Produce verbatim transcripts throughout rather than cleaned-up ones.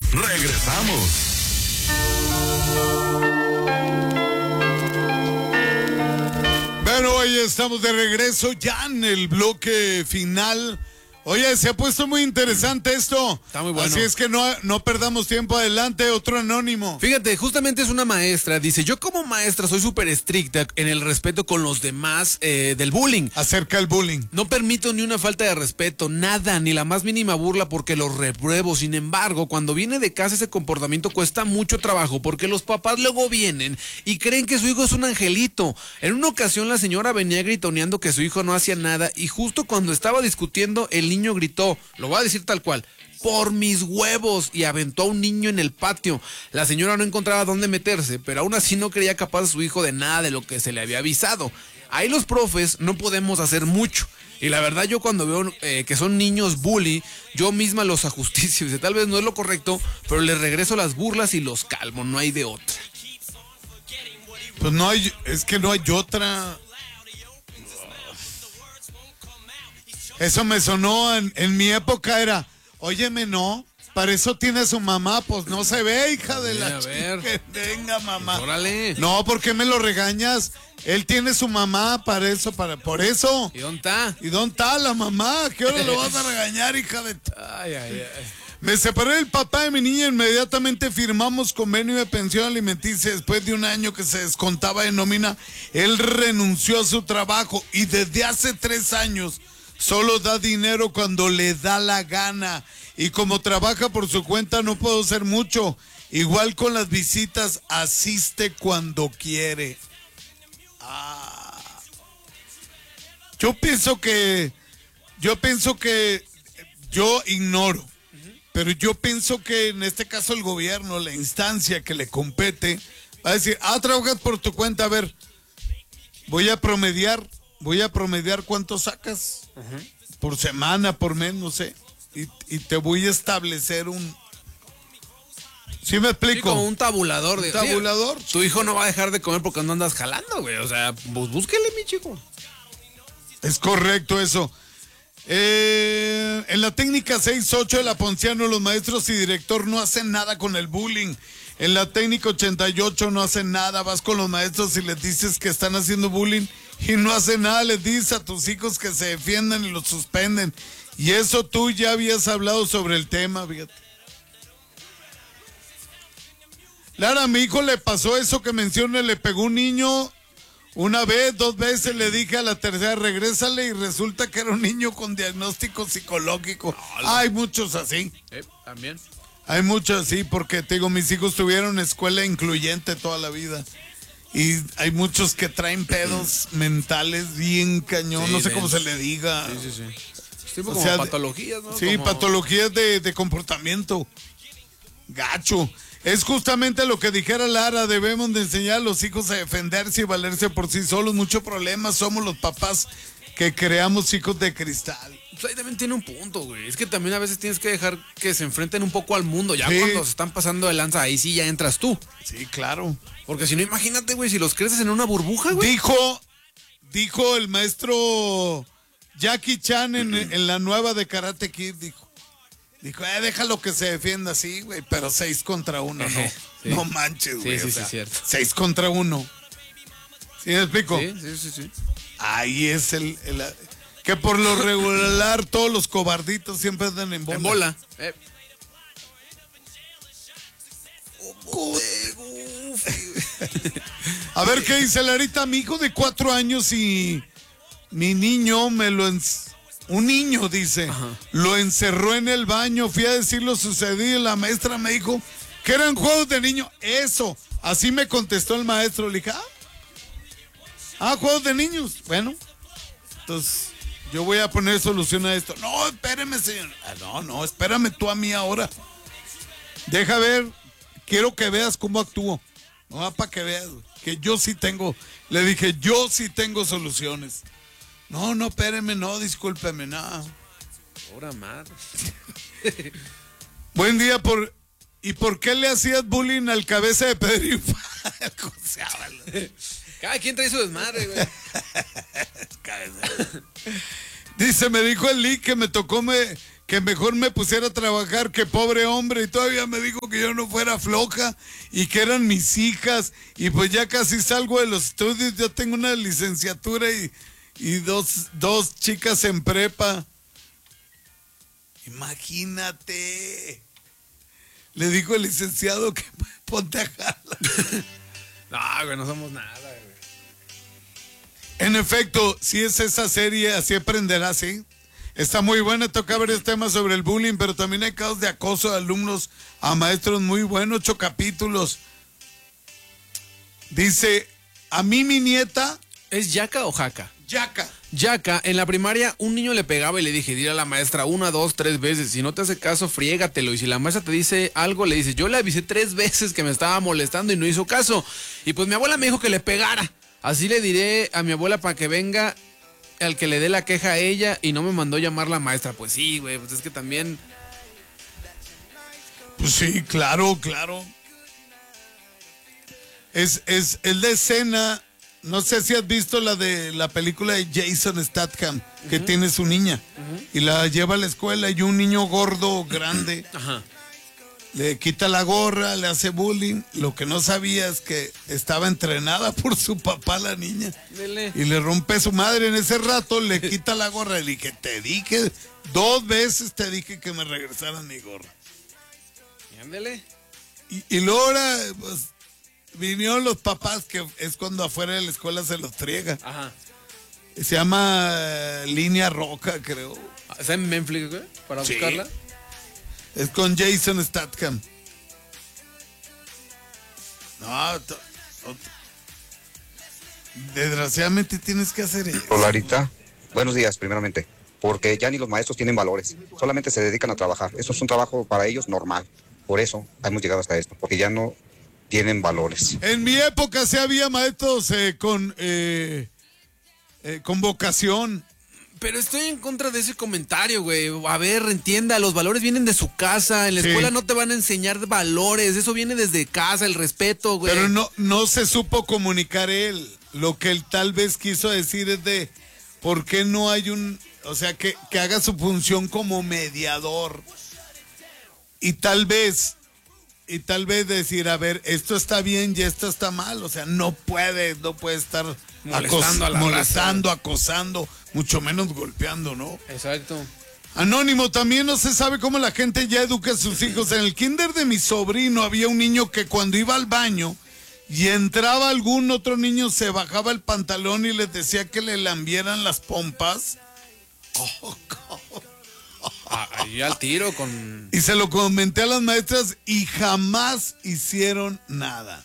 Regresamos. Bueno, hoy estamos de regreso ya en el bloque final. Oye, se ha puesto muy interesante esto. Está muy bueno. Así es que no, no perdamos tiempo. Adelante, otro anónimo. Fíjate, justamente es una maestra. Dice, yo como maestra soy súper estricta en el respeto con los demás eh, del bullying. Acerca del bullying. No permito ni una falta de respeto, nada, ni la más mínima burla porque los repruebo. Sin embargo, cuando viene de casa ese comportamiento cuesta mucho trabajo porque los papás luego vienen y creen que su hijo es un angelito. En una ocasión la señora venía gritoneando que su hijo no hacía nada y justo cuando estaba discutiendo el niño gritó, lo voy a decir tal cual, por mis huevos, y aventó a un niño en el patio. La señora no encontraba dónde meterse, pero aún así no creía capaz a su hijo de nada de lo que se le había avisado. Ahí los profes no podemos hacer mucho. Y la verdad yo cuando veo eh, que son niños bully, yo misma los ajusticio. Dice, tal vez no es lo correcto, pero les regreso las burlas y los calmo, no hay de otra. Pues no hay, es que no hay otra. Eso me sonó, en, en mi época era, óyeme, no, para eso tiene su mamá, pues no se ve, hija de la chica, que venga, mamá. Pues órale. No, ¿por qué me lo regañas? Él tiene su mamá para eso, para, por eso. ¿Y dónde está? ¿Y dónde está la mamá? ¿Qué hora lo vas a regañar, hija de...? Ay, ay, ay. Me separé del papá de mi niña, inmediatamente firmamos convenio de pensión alimenticia. Después de un año que se descontaba de nómina, él renunció a su trabajo y desde hace tres años solo da dinero cuando le da la gana. Y como trabaja por su cuenta no puedo hacer mucho. Igual con las visitas, asiste cuando quiere. Ah. Yo pienso que, yo pienso que, yo ignoro. Pero yo pienso que en este caso el gobierno, la instancia que le compete, va a decir, ah, trabajas por tu cuenta, a ver, voy a promediar, voy a promediar cuánto sacas, uh-huh, por semana, por mes, no sé, y, y te voy a establecer un... ¿Sí me explico? Sí, como un tabulador. ¿Un de, tabulador? Sí, tu hijo no va a dejar de comer porque no andas jalando, güey, o sea, pues búsquele, mi chico. Es correcto eso. Eh, en la técnica seis ocho de la Ponciano, los maestros y director no hacen nada con el bullying. En la técnica ochenta y ocho no hacen nada. Vas con los maestros y les dices que están haciendo bullying y no hacen nada. Les dices a tus hijos que se defiendan y los suspenden. Y eso tú ya habías hablado sobre el tema, fíjate. Lara, a mi hijo le pasó eso que menciona, le pegó un niño. Una vez, dos veces, le dije a la tercera, regrésale, y resulta que era un niño con diagnóstico psicológico. Hola. Hay muchos así. Eh, también. Hay muchos así, porque te digo, mis hijos tuvieron escuela incluyente toda la vida. Y hay muchos que traen pedos mentales bien cañón, sí, no sé ven. Cómo se le diga. Sí, sí, sí. Es tipo o como sea, patologías, ¿no? Sí, como... patologías de, de comportamiento. Gacho. Es justamente lo que dijera Lara, debemos de enseñar a los hijos a defenderse y valerse por sí solos. Mucho problema somos los papás que creamos hijos de cristal. Pues ahí también tiene un punto, güey. Es que también a veces tienes que dejar que se enfrenten un poco al mundo. Ya sí. Cuando se están pasando de lanza, ahí sí ya entras tú. Sí, claro. Porque si no, imagínate, güey, si los creces en una burbuja, güey. Dijo, dijo el maestro Jackie Chan en, en la nueva de Karate Kid, dijo. Dijo, eh, déjalo que se defienda así, güey, pero seis contra uno, no. Sí. No manches, güey. Sí, sí, o sea, sí, cierto. Seis contra uno. ¿Sí me explico? Sí, sí, sí, sí. Ahí es el, el... Que por lo regular todos los cobarditos siempre andan en bola. En bola. Eh. A ver qué dice Larita, mi hijo de cuatro años y mi niño me lo... Ens... Un niño, dice, ajá, lo encerró en el baño, fui a decir lo sucedido y la maestra me dijo que eran juegos de niño. Eso, así me contestó el maestro. Le dije, ah, ah, juegos de niños. Bueno, entonces yo voy a poner solución a esto. No, espéreme, señor. Ah, no, no, espérame tú a mí ahora. Deja ver, quiero que veas cómo actúo. No, para que veas, que yo sí tengo, le dije, yo sí tengo soluciones. No, no, espéreme, no, discúlpeme, nada. Ahora más. Buen día, por ¿y por qué le hacías bullying al cabeza de Pedro Infante? Cada quien trae su desmadre, güey. Dice, me dijo el Lee que me tocó me, que mejor me pusiera a trabajar, que pobre hombre, y todavía me dijo que yo no fuera floja y que eran mis hijas, y pues ya casi salgo de los estudios, yo tengo una licenciatura y, y dos, dos chicas en prepa. Imagínate. Le dijo el licenciado que ponte a jalar. No, güey, no somos nada, güey. En efecto, si es esa serie, así aprenderás, ¿sí? Está muy buena, toca varios temas sobre el bullying, pero también hay casos de acoso de alumnos a maestros muy buenos, ocho capítulos. Dice, a mí mi nieta... ¿Es Yaca o Jaca? Yaca. Yaca, en la primaria un niño le pegaba y le dije, dile a la maestra una, dos, tres veces, si no te hace caso, friégatelo. Y si la maestra te dice algo, le dices, yo le avisé tres veces que me estaba molestando y no hizo caso. Y pues mi abuela me dijo que le pegara. Así le diré a mi abuela para que venga al que le dé la queja a ella y no me mandó llamar la maestra. Pues sí, güey, pues es que también... Pues sí, claro, claro. Es, es, es la escena, no sé si has visto la de la película de Jason Statham, que uh-huh. tiene su niña, uh-huh. y la lleva a la escuela y un niño gordo, grande, uh-huh. le quita la gorra, le hace bullying. Lo que no sabía es que estaba entrenada por su papá la niña. Dele. Y le rompe su madre en ese rato, le quita la gorra y le dije, te dije, dos veces te dije que me regresaran mi gorra. Y ándele. Y, y luego ahora, pues, vinieron los papás, que es cuando afuera de la escuela se los friega. Ajá. Se llama uh, Línea Roja, creo. ¿Está en Netflix, güey? Para sí. buscarla. Es con Jason Statham. No, to, to, desgraciadamente tienes que hacer eso. Larita, buenos días, primeramente. Porque ya ni los maestros tienen valores. Solamente se dedican a trabajar. Eso es un trabajo para ellos normal. Por eso hemos llegado hasta esto. Porque ya no tienen valores. En mi época sí había maestros eh, con, eh, eh, con vocación. Pero estoy en contra de ese comentario, güey. A ver, entienda, los valores vienen de su casa. En la sí. escuela no te van a enseñar valores. Eso viene desde casa, el respeto, güey. Pero no, no se supo comunicar él. Lo que él tal vez quiso decir es de, ¿por qué no hay un... O sea, que, que haga su función como mediador? Y tal vez... Y tal vez decir, a ver, esto está bien y esto está mal. O sea, no puede, no puede estar molestando, acos- a la molestando raza. acosando, mucho menos golpeando, ¿no? Exacto. Anónimo, también no se sabe cómo la gente ya educa a sus hijos. En el kinder de mi sobrino había un niño que cuando iba al baño y entraba algún otro niño, se bajaba el pantalón y les decía que le lambieran las pompas. Oh, oh. Ahí al tiro con... Y se lo comenté a las maestras y jamás hicieron nada.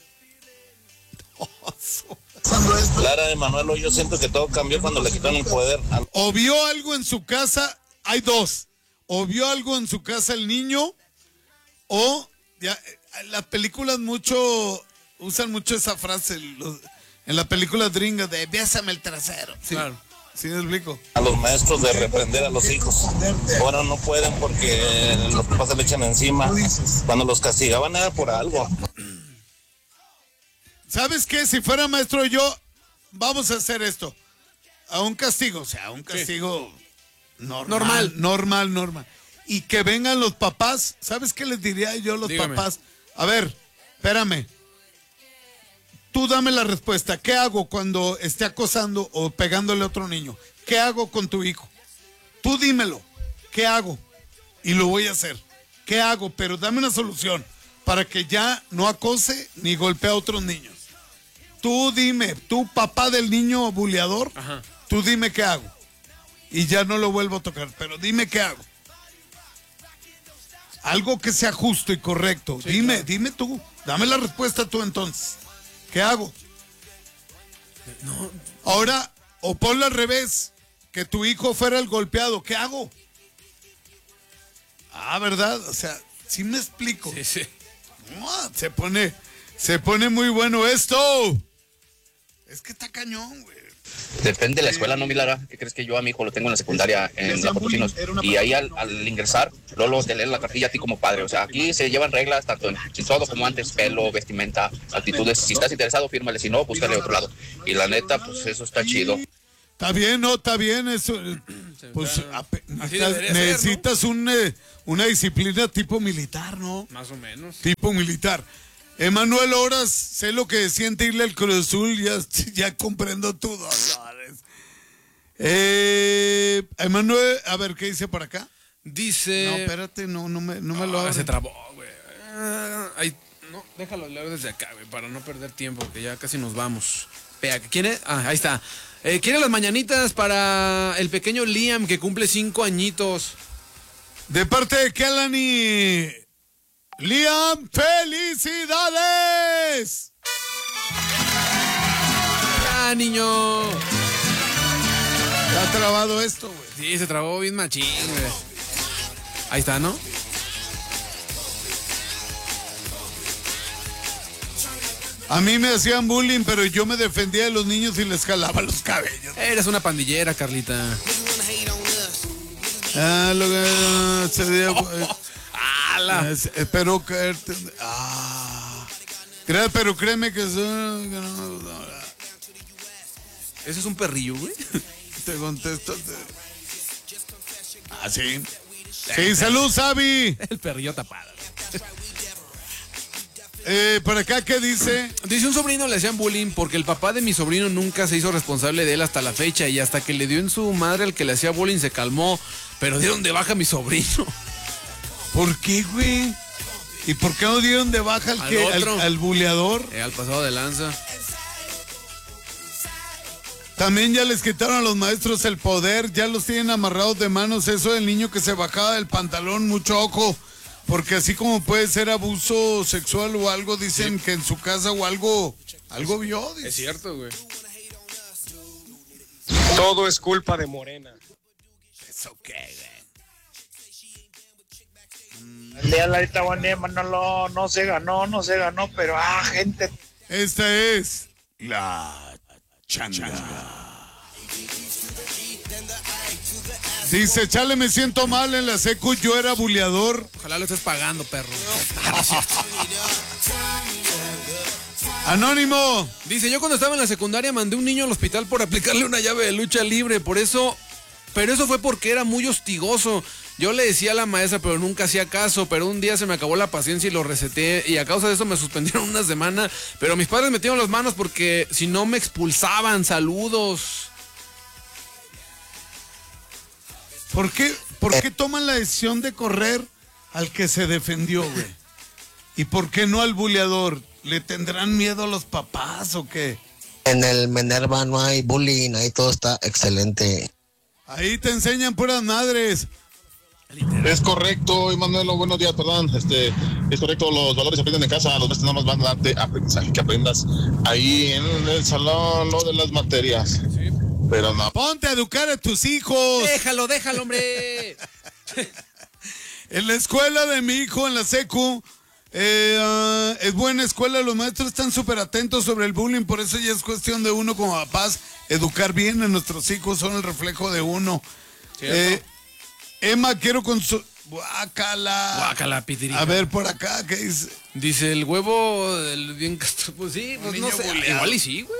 Lara de Manuelo, yo siento que todo cambió cuando le quitaron el poder. O vio algo en su casa, hay dos. O vio algo en su casa el niño, o ya, las películas mucho, usan mucho esa frase, los, en las películas gringas de bésame el trasero. Sí. Claro. ¿Sí me explico? A los maestros de reprender a los hijos. Ahora no pueden porque los papás se le echan encima. Cuando los castigaban era por algo. ¿Sabes qué? Si fuera maestro yo, vamos a hacer esto. A un castigo, o sea, a un castigo sí. normal, normal. Normal, normal. Y que vengan los papás. ¿Sabes qué les diría yo a los Dígame. papás? A ver, espérame. Tú dame la respuesta. ¿Qué hago cuando esté acosando o pegándole a otro niño? ¿Qué hago con tu hijo? Tú dímelo. ¿Qué hago? Y lo voy a hacer. ¿Qué hago? Pero dame una solución para que ya no acose ni golpee a otros niños. Tú dime, tú papá del niño buleador, Ajá. tú dime qué hago. Y ya no lo vuelvo a tocar, pero dime qué hago. Algo que sea justo y correcto. Sí, dime, claro. dime tú. Dame la respuesta tú entonces. ¿Qué hago? No. Ahora, o ponlo al revés, que tu hijo fuera el golpeado, ¿qué hago? Ah, ¿verdad? O sea, sí me explico. Sí, sí. No, se pone, se pone muy bueno esto. Es que está cañón, güey. Depende de la escuela, ¿no, Milara? ¿Qué crees que yo a mi hijo lo tengo en la secundaria en La Potosinos? Y ahí al, al ingresar, Lolo te lee la cartilla a ti como padre. O sea, aquí se llevan reglas tanto en todo como antes, pelo, vestimenta, actitudes. Si estás interesado, fírmale. Si no, búscale a otro lado. Y la neta, pues eso está chido. Está bien, no, está bien eso. Pues ape- Así necesitas, debería ser, necesitas un, eh, una disciplina tipo militar, ¿no? Más o menos. Tipo militar. Emanuel Horas, sé lo que siente irle al Cruz Azul, ya, ya comprendo tu dolores. Eh, Emanuel, a ver, ¿qué dice por acá? Dice... No, espérate, no, no me, no me lo Ah, abro. se trabó, güey. Ah, ahí, no, déjalo leer desde acá, güey, para no perder tiempo, que ya casi nos vamos. Vea, ¿quién es? Ah, ahí está. Eh, ¿Quiere las mañanitas para el pequeño Liam, que cumple cinco añitos? De parte de Kelani. Liam, ¡felicidades! ¡Ah, niño! ¿Está trabado esto, güey? Sí, se trabó bien machín, güey. Ahí está, ¿no? A mí me hacían bullying, pero yo me defendía de los niños y les jalaba los cabellos. Eres una pandillera, Carlita. Ah, lo que se dio, eh, ¡Hala! es- espero caerte. Ah. Crea- pero créeme que, son- que no, no, ¿Ese es un perrillo, güey? te contesto. te- Ah, sí. Sí, salud, Sabi. El perrillo tapado. Eh, por acá, ¿qué dice? Dice un sobrino le hacían bullying porque el papá de mi sobrino nunca se hizo responsable de él hasta la fecha y hasta que le dio en su madre al que le hacía bullying se calmó, pero dieron de baja a mi sobrino. ¿Por qué, güey? ¿Y por qué no dieron de baja al, Al que, al, otro. al buleador? Eh, al pasado de lanza. También ya les quitaron a los maestros el poder, ya los tienen amarrados de manos. Eso del niño que se bajaba del pantalón, mucho ojo, porque así como puede ser abuso sexual o algo, dicen que en su casa o algo, algo vio. dice. Es cierto, güey. Todo es culpa de Morena. ¿Eso qué, El día de la Rita Guanema no, lo, no se ganó, no se ganó, pero ah, gente. güey? Esta es la changa. Dice, chale, me siento mal en la secu, yo era buleador. Ojalá lo estés pagando, perro. Anónimo. Dice, yo cuando estaba en la secundaria mandé un niño al hospital por aplicarle una llave de lucha libre, por eso, pero eso fue porque era muy hostigoso. Yo le decía a la maestra, pero nunca hacía caso, pero un día se me acabó la paciencia y lo reseté, y a causa de eso me suspendieron una semana, pero mis padres metieron las manos porque si no me expulsaban. Saludos. ¿Por qué, ¿Por qué toman la decisión de correr al que se defendió, güey? ¿Y por qué no al buleador? ¿Le tendrán miedo a los papás o qué? En el Minerva no hay bullying, ahí todo está excelente. Ahí te enseñan puras madres. Es correcto, Emanuelo, buenos días, perdón, este, es correcto, los valores se aprenden en casa, los maestros nada más van a darte aprendizaje, que aprendas ahí en el salón, lo de las materias, pero no. Ponte a educar a tus hijos. Déjalo, déjalo, hombre. En la escuela de mi hijo, en la secu, eh, ah, es buena escuela, los maestros están súper atentos sobre el bullying, por eso ya es cuestión de uno como papás, educar bien a nuestros hijos, son el reflejo de uno. Eh, Emma, quiero con su... Guácala. Guácala, pitirita. A ver, por acá, ¿qué dice? Dice el huevo del bien castro. Pues sí, pues no niño sé. buleado. Igual y sí, güey.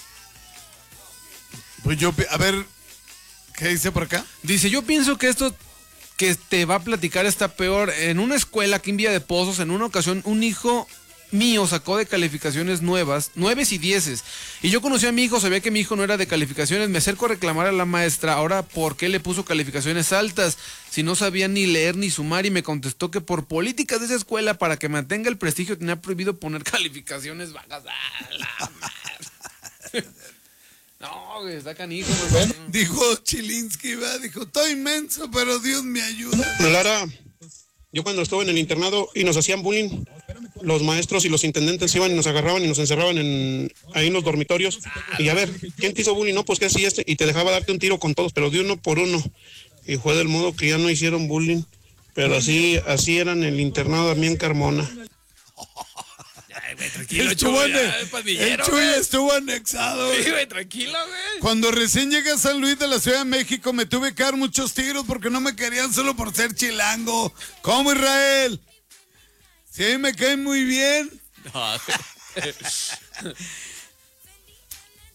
Pues yo, pi- a ver, ¿qué dice por acá? Dice, yo pienso que esto que te va a platicar está peor. En una escuela aquí en Villa de Pozos, en una ocasión, un hijo mío sacó de calificaciones nuevas, nueves y dieces. Y yo conocí a mi hijo, sabía que mi hijo no era de calificaciones. Me acerco a reclamar a la maestra, ahora, ¿por qué le puso calificaciones altas? Si no sabía ni leer ni sumar, y me contestó que por políticas de esa escuela, para que mantenga el prestigio, tenía prohibido poner calificaciones bajas. ¡Ah, la madre! No, güey, está canijo, güey. Dijo Chilinsky, ¿verdad? Dijo, estoy inmenso, pero Dios me ayuda. Lara, yo cuando estuve en el internado y nos hacían bullying, los maestros y los intendentes iban y nos agarraban y nos encerraban en, ahí en los dormitorios. Y a ver, ¿quién te hizo bullying? No, pues que así este. Y te dejaba darte un tiro con todos, pero de uno por uno. Y fue del modo que ya no hicieron bullying. Pero así, así eran en el internado también Carmona. Ay, güey, tranquilo, Estuvo Chuy, ane- ya, es el pandillero, Chuy güey. estuvo anexado. güey. Sí, güey, tranquilo, güey. Cuando recién llegué a San Luis de la Ciudad de México, me tuve que dar muchos tiros porque no me querían solo por ser chilango. ¿Cómo, Israel? Sí, me caen muy bien.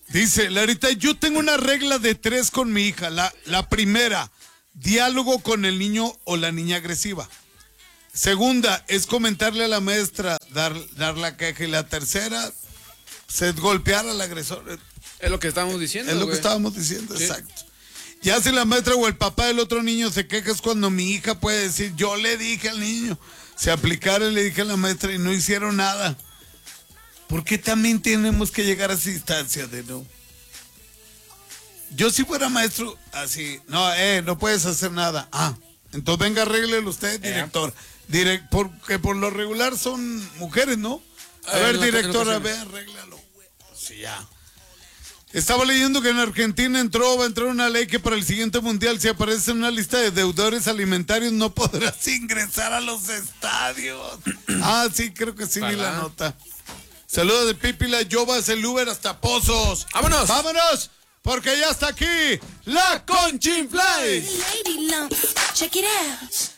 Dice, Larita, yo tengo una regla de tres con mi hija. La, la primera, diálogo con el niño o la niña agresiva. Segunda, es comentarle a la maestra, dar, dar la queja. Y la tercera, es golpear al agresor. Es lo que estábamos diciendo. Es lo güey. que estábamos diciendo, Sí. exacto. Ya si la maestra o el papá del otro niño se queja es cuando mi hija puede decir, yo le dije al niño. Se aplicara y le dije a la maestra y no hicieron nada. ¿Por qué también tenemos que llegar a esa instancia de no? Yo si fuera maestro, así, no, eh, no puedes hacer nada. Ah, entonces venga, arréglelo usted, director. Direct, porque por lo regular son mujeres, ¿no? A Eh, ver, en la- directora, en ve, arréglalo. Sí, ya. Estaba leyendo que en Argentina entró, va a entrar una ley que para el siguiente mundial, si aparece en una lista de deudores alimentarios, no podrás ingresar a los estadios. Ah, sí, creo que sí vi la nota. Saludos de Pípila, Yobas, el Uber hasta Pozos. ¡Vámonos! ¡Vámonos! Porque ya está aquí la Conchinflay. Lady lumps, check it out.